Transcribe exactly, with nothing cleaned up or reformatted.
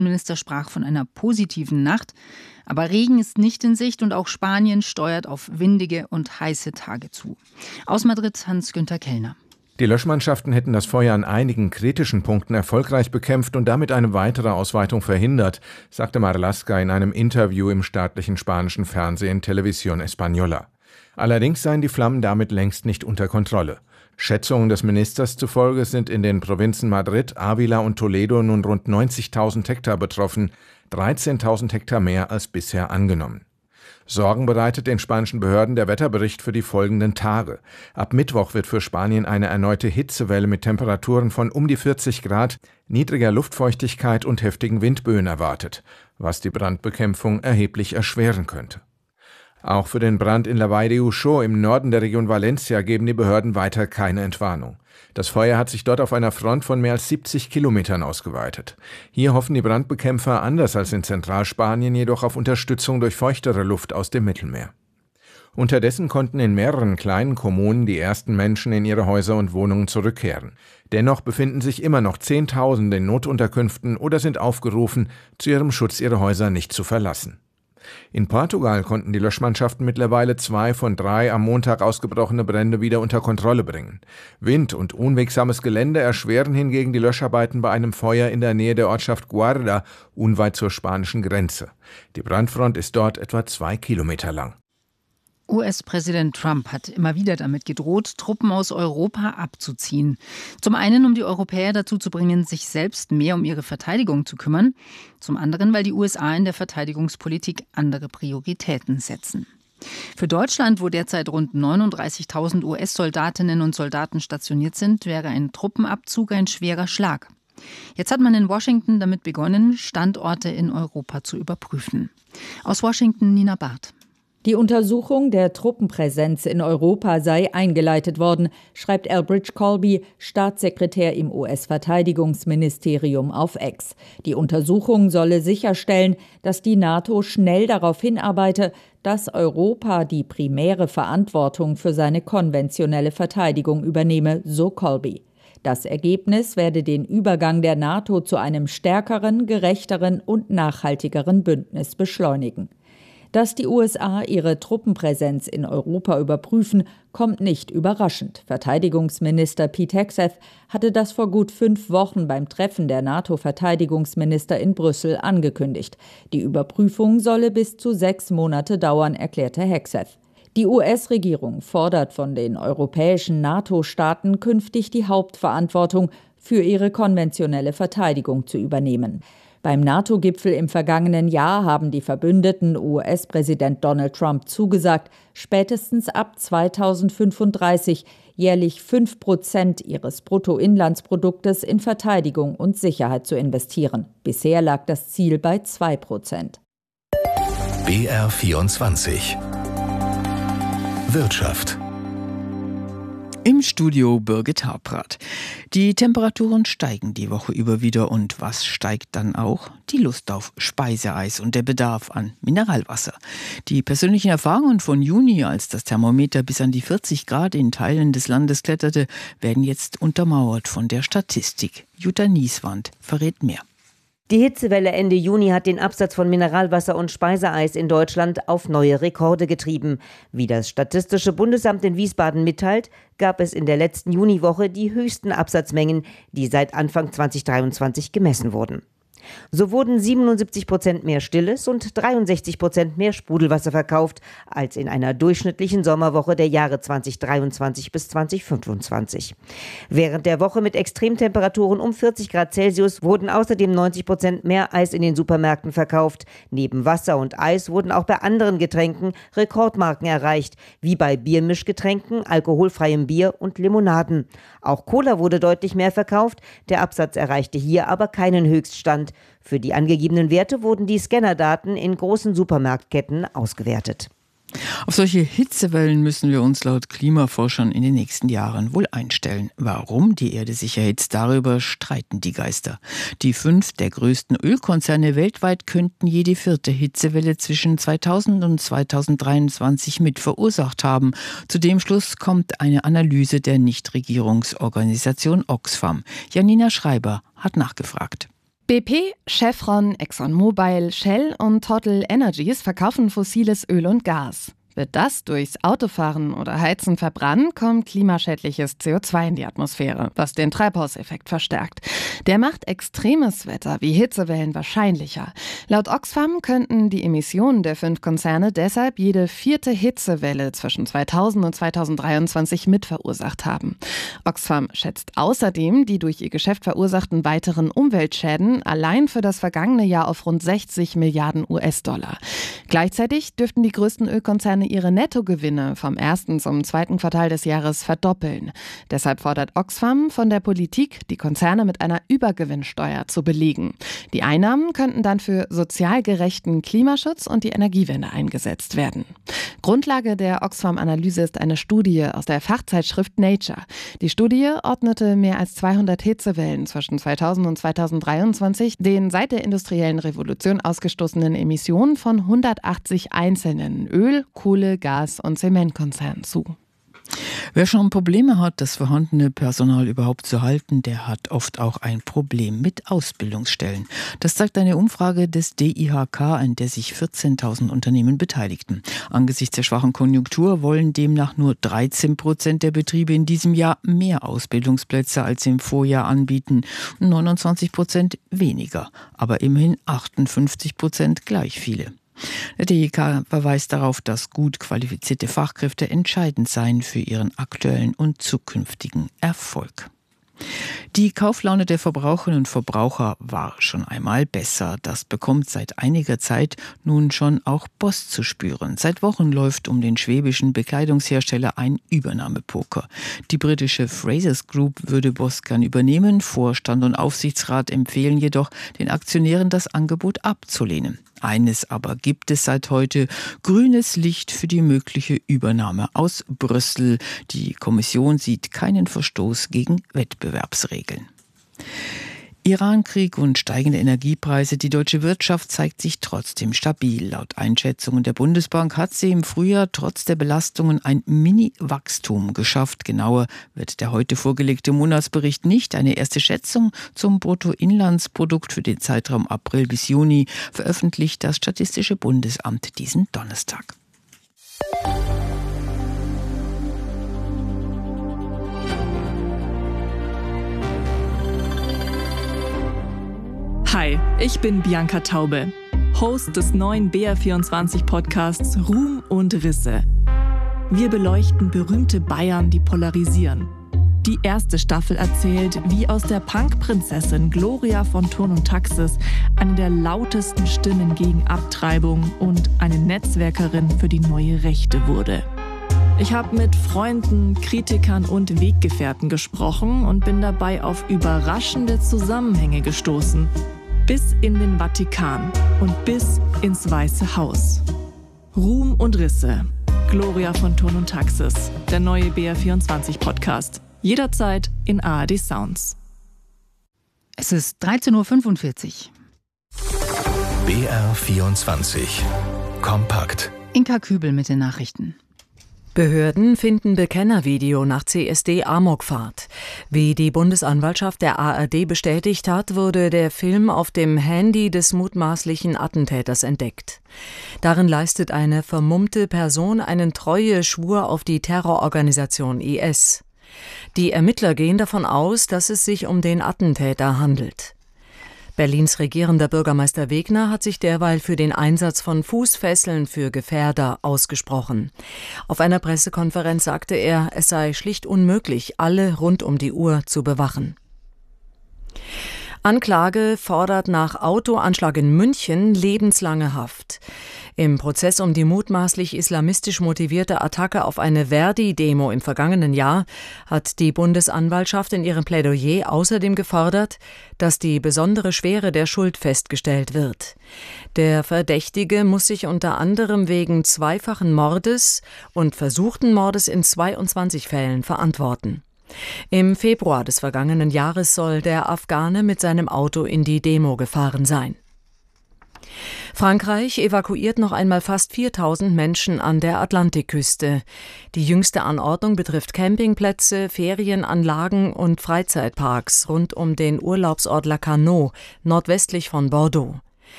Minister sprach von einer positiven Nacht. Aber Regen ist nicht in Sicht und auch Spanien steuert auf windige und heiße Tage zu. Aus Madrid Hans-Günther Kellner. Die Löschmannschaften hätten das Feuer an einigen kritischen Punkten erfolgreich bekämpft und damit eine weitere Ausweitung verhindert, sagte Marlaska in einem Interview im staatlichen spanischen Fernsehen Televisión Española. Allerdings seien die Flammen damit längst nicht unter Kontrolle. Schätzungen des Ministers zufolge sind in den Provinzen Madrid, Ávila und Toledo nun rund neunzigtausend Hektar betroffen, dreizehntausend Hektar mehr als bisher angenommen. Sorgen bereitet den spanischen Behörden der Wetterbericht für die folgenden Tage. Ab Mittwoch wird für Spanien eine erneute Hitzewelle mit Temperaturen von um die vierzig Grad, niedriger Luftfeuchtigkeit und heftigen Windböen erwartet, was die Brandbekämpfung erheblich erschweren könnte. Auch für den Brand in La Vall de Uxó im Norden der Region Valencia geben die Behörden weiter keine Entwarnung. Das Feuer hat sich dort auf einer Front von mehr als siebzig Kilometern ausgeweitet. Hier hoffen die Brandbekämpfer anders als in Zentralspanien jedoch auf Unterstützung durch feuchtere Luft aus dem Mittelmeer. Unterdessen konnten in mehreren kleinen Kommunen die ersten Menschen in ihre Häuser und Wohnungen zurückkehren. Dennoch befinden sich immer noch Zehntausende in Notunterkünften oder sind aufgerufen, zu ihrem Schutz ihre Häuser nicht zu verlassen. In Portugal konnten die Löschmannschaften mittlerweile zwei von drei am Montag ausgebrochene Brände wieder unter Kontrolle bringen. Wind und unwegsames Gelände erschweren hingegen die Löscharbeiten bei einem Feuer in der Nähe der Ortschaft Guarda, unweit zur spanischen Grenze. Die Brandfront ist dort etwa zwei Kilometer lang. U S-Präsident Trump hat immer wieder damit gedroht, Truppen aus Europa abzuziehen. Zum einen, um die Europäer dazu zu bringen, sich selbst mehr um ihre Verteidigung zu kümmern. Zum anderen, weil die U S A in der Verteidigungspolitik andere Prioritäten setzen. Für Deutschland, wo derzeit rund neununddreißigtausend U S-Soldatinnen und Soldaten stationiert sind, wäre ein Truppenabzug ein schwerer Schlag. Jetzt hat man in Washington damit begonnen, Standorte in Europa zu überprüfen. Aus Washington Nina Barth. Die Untersuchung der Truppenpräsenz in Europa sei eingeleitet worden, schreibt Elbridge Colby, Staatssekretär im U S-Verteidigungsministerium auf X. Die Untersuchung solle sicherstellen, dass die NATO schnell darauf hinarbeite, dass Europa die primäre Verantwortung für seine konventionelle Verteidigung übernehme, so Colby. Das Ergebnis werde den Übergang der NATO zu einem stärkeren, gerechteren und nachhaltigeren Bündnis beschleunigen. Dass die U S A ihre Truppenpräsenz in Europa überprüfen, kommt nicht überraschend. Verteidigungsminister Pete Hegseth hatte das vor gut fünf Wochen beim Treffen der NATO-Verteidigungsminister in Brüssel angekündigt. Die Überprüfung solle bis zu sechs Monate dauern, erklärte Hegseth. Die U S-Regierung fordert von den europäischen NATO-Staaten künftig die Hauptverantwortung für ihre konventionelle Verteidigung zu übernehmen. Beim NATO-Gipfel im vergangenen Jahr haben die Verbündeten U S-Präsident Donald Trump zugesagt, spätestens ab zweitausendfünfunddreißig jährlich fünf Prozent ihres Bruttoinlandsproduktes in Verteidigung und Sicherheit zu investieren. Bisher lag das Ziel bei zwei Prozent. B R vierundzwanzig Wirtschaft. Im Studio Birgit Habrath. Die Temperaturen steigen die Woche über wieder und was steigt dann auch? Die Lust auf Speiseeis und der Bedarf an Mineralwasser. Die persönlichen Erfahrungen von Juni, als das Thermometer bis an die vierzig Grad in Teilen des Landes kletterte, werden jetzt untermauert von der Statistik. Jutta Nieswand verrät mehr. Die Hitzewelle Ende Juni hat den Absatz von Mineralwasser und Speiseeis in Deutschland auf neue Rekorde getrieben. Wie das Statistische Bundesamt in Wiesbaden mitteilt, gab es in der letzten Juniwoche die höchsten Absatzmengen, die seit Anfang zweitausenddreiundzwanzig gemessen wurden. So wurden siebenundsiebzig Prozent mehr Stilles und dreiundsechzig Prozent mehr Sprudelwasser verkauft als in einer durchschnittlichen Sommerwoche der Jahre zweitausenddreiundzwanzig bis zweitausendfünfundzwanzig. Während der Woche mit Extremtemperaturen um vierzig Grad Celsius wurden außerdem neunzig Prozent mehr Eis in den Supermärkten verkauft. Neben Wasser und Eis wurden auch bei anderen Getränken Rekordmarken erreicht, wie bei Biermischgetränken, alkoholfreiem Bier und Limonaden. Auch Cola wurde deutlich mehr verkauft, der Absatz erreichte hier aber keinen Höchststand. Für die angegebenen Werte wurden die Scannerdaten in großen Supermarktketten ausgewertet. Auf solche Hitzewellen müssen wir uns laut Klimaforschern in den nächsten Jahren wohl einstellen. Warum die Erde sich erhitzt, darüber streiten die Geister. Die fünf der größten Ölkonzerne weltweit könnten jede vierte Hitzewelle zwischen zweitausend und zweitausenddreiundzwanzig mit verursacht haben. Zu dem Schluss kommt eine Analyse der Nichtregierungsorganisation Oxfam. Janina Schreiber hat nachgefragt. B P, Chevron, ExxonMobil, Shell und Total Energies verkaufen fossiles Öl und Gas. Wird das durchs Autofahren oder Heizen verbrannt, kommt klimaschädliches C O zwei in die Atmosphäre, was den Treibhauseffekt verstärkt. Der macht extremes Wetter wie Hitzewellen wahrscheinlicher. Laut Oxfam könnten die Emissionen der fünf Konzerne deshalb jede vierte Hitzewelle zwischen zweitausend und zweitausenddreiundzwanzig mitverursacht haben. Oxfam schätzt außerdem die durch ihr Geschäft verursachten weiteren Umweltschäden allein für das vergangene Jahr auf rund sechzig Milliarden U S-Dollar. Gleichzeitig dürften die größten Ölkonzerne ihre Nettogewinne vom ersten zum zweiten Quartal des Jahres verdoppeln. Deshalb fordert Oxfam von der Politik, die Konzerne mit einer Übergewinnsteuer zu belegen. Die Einnahmen könnten dann für sozial gerechten Klimaschutz und die Energiewende eingesetzt werden. Grundlage der Oxfam-Analyse ist eine Studie aus der Fachzeitschrift Nature. Die Studie ordnete mehr als zweihundert Hitzewellen zwischen zweitausend und zweitausenddreiundzwanzig den seit der industriellen Revolution ausgestoßenen Emissionen von hundertachtzig einzelnen Öl-, Kohle-, Gas- und Zementkonzernen zu. Wer schon Probleme hat, das vorhandene Personal überhaupt zu halten, der hat oft auch ein Problem mit Ausbildungsstellen. Das zeigt eine Umfrage des D I H K, an der sich vierzehntausend Unternehmen beteiligten. Angesichts der schwachen Konjunktur wollen demnach nur dreizehn Prozent der Betriebe in diesem Jahr mehr Ausbildungsplätze als im Vorjahr anbieten, neunundzwanzig Prozent weniger, aber immerhin achtundfünfzig Prozent gleich viele. Der D I H K verweist darauf, dass gut qualifizierte Fachkräfte entscheidend seien für ihren aktuellen und zukünftigen Erfolg. Die Kauflaune der Verbraucherinnen und Verbraucher war schon einmal besser. Das bekommt seit einiger Zeit nun schon auch Boss zu spüren. Seit Wochen läuft um den schwäbischen Bekleidungshersteller ein Übernahmepoker. Die britische Frasers Group würde Boss gern übernehmen. Vorstand und Aufsichtsrat empfehlen jedoch, den Aktionären das Angebot abzulehnen. Eines aber gibt es seit heute: grünes Licht für die mögliche Übernahme aus Brüssel. Die Kommission sieht keinen Verstoß gegen Wettbewerbsregeln. Irankrieg und steigende Energiepreise. Die deutsche Wirtschaft zeigt sich trotzdem stabil. Laut Einschätzungen der Bundesbank hat sie im Frühjahr trotz der Belastungen ein Mini-Wachstum geschafft. Genauer wird der heute vorgelegte Monatsbericht nicht. Eine erste Schätzung zum Bruttoinlandsprodukt für den Zeitraum April bis Juni veröffentlicht das Statistische Bundesamt diesen Donnerstag. Hi, ich bin Bianca Taube, Host des neuen B R vierundzwanzig Podcasts Ruhm und Risse. Wir beleuchten berühmte Bayern, die polarisieren. Die erste Staffel erzählt, wie aus der Punk-Prinzessin Gloria von Thurn und Taxis eine der lautesten Stimmen gegen Abtreibung und eine Netzwerkerin für die neue Rechte wurde. Ich habe mit Freunden, Kritikern und Weggefährten gesprochen und bin dabei auf überraschende Zusammenhänge gestoßen. Bis in den Vatikan und bis ins Weiße Haus. Ruhm und Risse. Gloria von Thurn und Taxis. Der neue B R vierundzwanzig Podcast. Jederzeit in A R D Sounds. Es ist dreizehn Uhr fünfundvierzig. B R vierundzwanzig. Kompakt. Inka Kübel mit den Nachrichten. Behörden finden Bekennervideo nach C S D-Amokfahrt. Wie die Bundesanwaltschaft der A R D bestätigt hat, wurde der Film auf dem Handy des mutmaßlichen Attentäters entdeckt. Darin leistet eine vermummte Person einen Treueschwur auf die Terrororganisation I S. Die Ermittler gehen davon aus, dass es sich um den Attentäter handelt. Berlins regierender Bürgermeister Wegner hat sich derweil für den Einsatz von Fußfesseln für Gefährder ausgesprochen. Auf einer Pressekonferenz sagte er, es sei schlicht unmöglich, alle rund um die Uhr zu bewachen. Anklage fordert nach Autoanschlag in München lebenslange Haft. Im Prozess um die mutmaßlich islamistisch motivierte Attacke auf eine Verdi-Demo im vergangenen Jahr hat die Bundesanwaltschaft in ihrem Plädoyer außerdem gefordert, dass die besondere Schwere der Schuld festgestellt wird. Der Verdächtige muss sich unter anderem wegen zweifachen Mordes und versuchten Mordes in zweiundzwanzig Fällen verantworten. Im Februar des vergangenen Jahres soll der Afghane mit seinem Auto in die Demo gefahren sein. Frankreich evakuiert noch einmal fast viertausend Menschen an der Atlantikküste. Die jüngste Anordnung betrifft Campingplätze, Ferienanlagen und Freizeitparks rund um den Urlaubsort Lacanau, nordwestlich von Bordeaux.